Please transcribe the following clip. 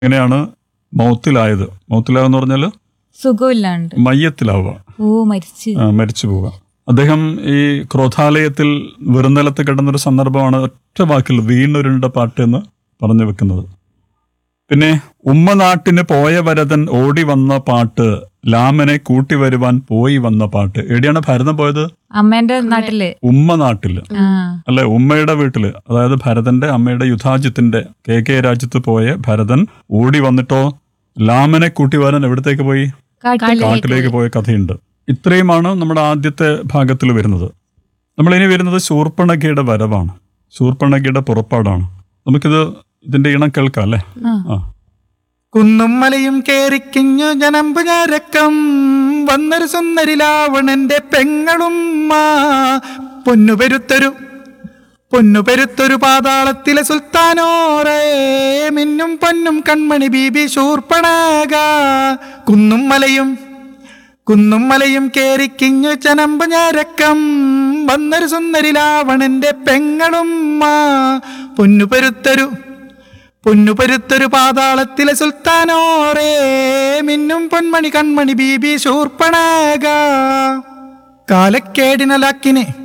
ഇങ്ങനെയാണ് മൗത്തിലായത്. മൗത്തിലാവെന്ന് പറഞ്ഞാൽ സുഖമില്ലാണ്ട് മയ്യത്തിലാവുക, മരിച്ചു പോവുക. അദ്ദേഹം ഈ ക്രോധാലയത്തിൽ വെറുനിലത്ത് കിടന്നൊരു സന്ദർഭമാണ് ഒറ്റ വാക്കിൽ വീണുരുണ്ട പാട്ട് എന്ന് പറഞ്ഞു വെക്കുന്നത്. പിന്നെ ഉമ്മ നാട്ടിന് പോയ വരതൻ ഓടി വന്ന പാട്ട്, ലാമനെ കൂട്ടി വരുവാൻ പോയി വന്ന പാട്ട്. എവിടെയാണ് ഭരതൻ പോയത്? അമ്മേന്റെ നാട്ടില്, ഉമ്മ നാട്ടില് അല്ലെ, ഉമ്മയുടെ വീട്ടില്. അതായത് ഭരതന്റെ അമ്മയുടെ യുധാജിത്തിന്റെ കെ രാജ്യത്ത് പോയ ഭരതൻ ഓടി വന്നിട്ടോ ലാമനെ കൂട്ടി വരാൻ എവിടത്തേക്ക് പോയി? കാട്ടിലേക്ക് പോയ കഥയുണ്ട്. ഇത്രയുമാണ് നമ്മുടെ ആദ്യത്തെ ഭാഗത്തിൽ വരുന്നത്. നമ്മളിനി വരുന്നത് ശൂർപ്പണഖയുടെ വരവാണ്, ശൂർപ്പണഖയുടെ പുറപ്പാടാണ്. നമുക്കിത് ഇതിന്റെ ഇണം കേൾക്കാം അല്ലേ? കുന്നും മലയും കേറിക്കിഞ്ഞു ജനമ്പു ഞരക്കം വന്നൊരു സുന്ദരി ലാവണന്റെ പെങ്ങളും പൊന്നുപെരുത്തൊരു പാതാളത്തിലെ സുൽത്താനോറേ മിന്നും പൊന്നും കൺമണി ബീബി ശൂർപ്പണഖ. കുന്നും മലയും കേറിക്കിഞ്ഞു ജനമ്പു ഞരക്കം വന്നൊരു സുന്ദരി ലാവണന്റെ പെങ്ങളും പൊന്നുപെരുത്തൊരു പാതാളത്തിലെ സുൽത്താനോറേ മിന്നും പൊന്മണി കൺമണി ബീബി ശൂർപ്പണഖ. കാലക്കേടിനലാക്കിനെ